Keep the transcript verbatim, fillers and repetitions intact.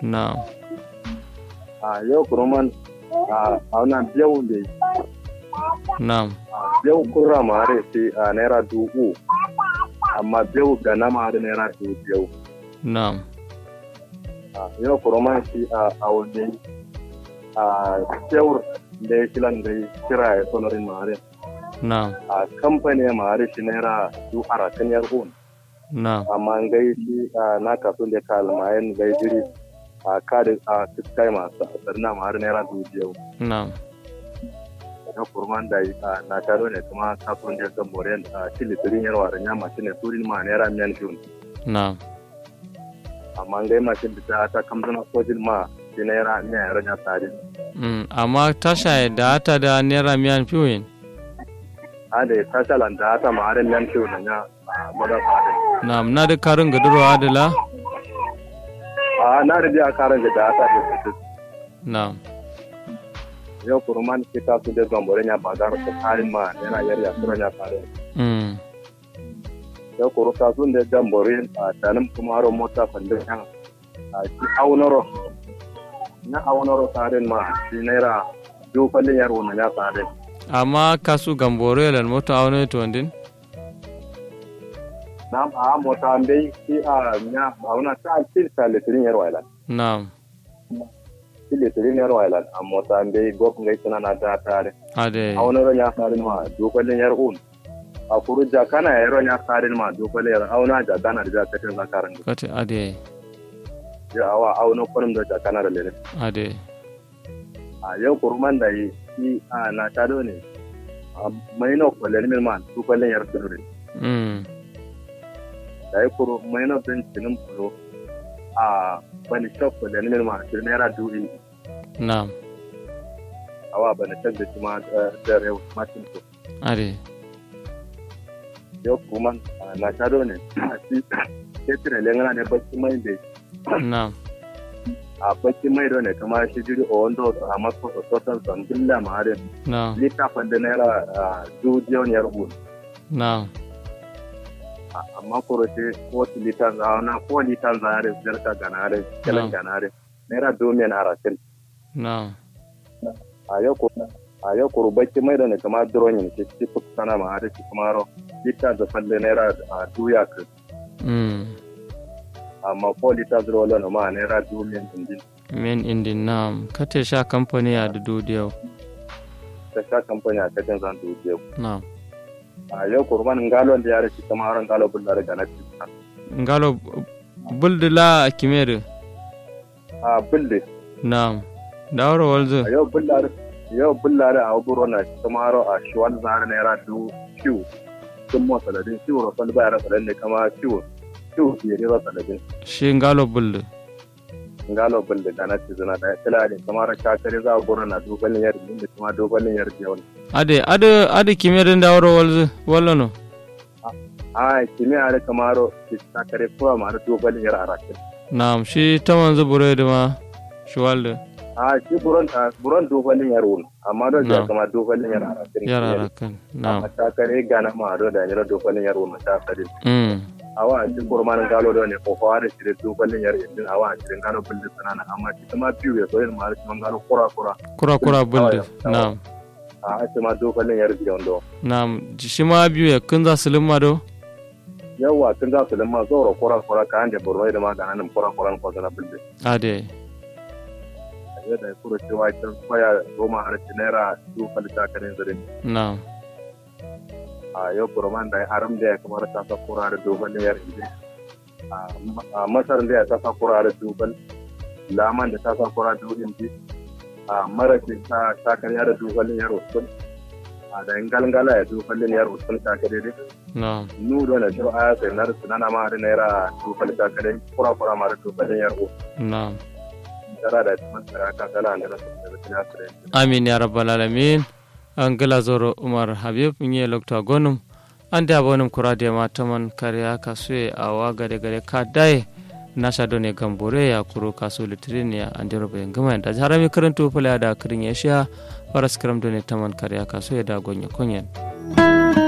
na'am a yau kuruman a wannan biyu ne na'am biyu kurra mare shi a naira dubu amma biyu ga na mare naira dubu biyu na'am yau kuruman shi a aune a cewar da ya kilan da ya kira ya sonorin mare na'am a kamfani mare shi naira dubu arakan yar hun na'am amma gai shi na kasu da kalmayen gai jiri a kada a fiskai masu asar na mare naira dubu biyu na'am na kurman da na karo ne kuma kasuwan da kan more a tilitirin yarwa da nyama shine turin ma naira miyan shun na'am amma gai mashin da ta ta kamzana sojin ma shi naira miyan yaran ya tsari mm amma tasha da ta da naira miyan fiwin a da ta shalan da ta ma harin miyan shun na bada tsari na'am na da karin gadurwa adala a na da biya karin da ta da na'am yau kurman ke ta su da gambore ya bazar ta tsarin ma yana yarya suran ya tsari mm yau kuru ta sun da gambore a tanin kuma haro mota fandin yan a shi aunaro na aunaro tsarin ma shi naira dufalin yaro na ya tsari amma kasu gambore lan mota aune to ndin nam a mota bai shi a nya auna ta alfil ta litirin yaro island na'am shi litirin yaro island a mota bai gok ngai tana na ta tare ade aunaro ya tsarin ma dufalin yaro un a kuru jakana yaro ya tsarin ma dufalin yaro auna jakana da ta kan zakaran kate ade ya awa auna kurum da jakana da lele ade a yau kurman da yi shi a na tado ne a mai no kwalen milman dufalin yaro tunure mm da ya kuro mai na bin cinin kuro a bani shakku da nimin masu naira dubi na'am awa bani shakku da kuma da rewa matin to are yau kuma na tado ne a ci ketire lengana ne baki mai da na'am a baki mai da ne kama shi jiri a wanda a masu sosotan sandilla maharin na'am littafin da naira dubiyon ya rubu na'am amma kuro ce ko litan zauna ko litan zare zarka ganare kalan ganare naira domin arasin na'am a yau ko a yau ko baki mai da ne kama drone ne ce ci sana ma da ci kuma ro litan da falle naira a duya ka mm amma ko litan zero la ma naira domin indin men indin na'am kate sha company a dudu dio ta sha company a cikin zan dudu na'am a yau kurban ngalo da yare ci kama ran ngalo bulla daga na ci ngalo buldula kimere a bulle na'am dawro walzo a yau bulla yau bulla da aburo na kama ro a shwal zare naira du ciu kun mo saladin ciu ro fal bayar saladin ne kama ciu ciu yeri ro saladin shi ngalo bulde ngalo bulle da na ci zuna da tilade kama ran kakare za goro na dubalin yar din da kuma dubalin yar jewon ade ade ade kimere dawro walzo wallo a kimi are kamaro ki takare ko ma da dubalin yar arakin na'am shi taman zubure da ma shwalde a shi buron ta buron dubalin yar wun amma do da kama dubalin yar arakin yar arakin na'am takare gana ma do da yar dubalin yar wun ta sare mm awa shi kurman galo do ne ko fare shi dubalin yar din awa shi galo bulde sanana amma shi kuma biyu ya so yin ma shi galo kura kura kura kura bulde na'am a shi ma dubalin yar biyon do na'am shi ma biyu ya kunza sulma do yawa tun za su lamma zoro kura kura ka ande burwai da maganin kura kura ko zana bulde ade yadda ya kura cewa ita kwaya goma har naira su falita kanin zirin na'am a yau kurman da ya haram da ya kamar ta sa kura da dogon yar inji a masar da ya ta sa kura da dogon laman da ta sa kura da inji a marashin ta karya da dogon yar usul a da galgala ya dogon yar usul ta kare dai na'am nu do na jo aya sai nar sunana ma da naira dogon ta kare kura kura ma da dogon yar usul na'am tara da tsara ka kala da da amin ya rabbal alamin an gala zoro umar habib nye lokta gonum ande abonum kurade mataman kariya kasue awa gade gade ka dai nasha done gambore ya kuro kasu litrin ya ande robe ngama da harami karanto fala da kirin ya sha faras karam done taman kariya kasue da gonya konyen